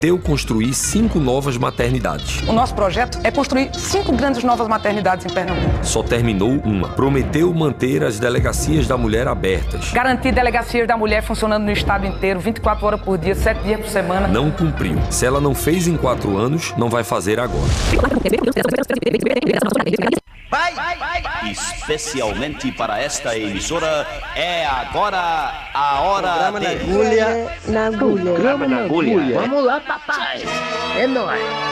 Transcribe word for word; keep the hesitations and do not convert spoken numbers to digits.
Prometeu construir cinco novas maternidades. O nosso projeto é construir cinco grandes novas maternidades em Pernambuco. Só terminou uma. Prometeu manter as delegacias da mulher abertas. Garantir delegacias da mulher funcionando no estado inteiro, vinte e quatro horas por dia, sete dias por semana. Não cumpriu. Se ela não fez em quatro anos, não vai fazer agora. Vai, vai, vai, vai. Especialmente para esta emissora, é agora a hora Programa de... na agulha. Na agulha. Programa na agulha. Vamos lá, papai. É nóis.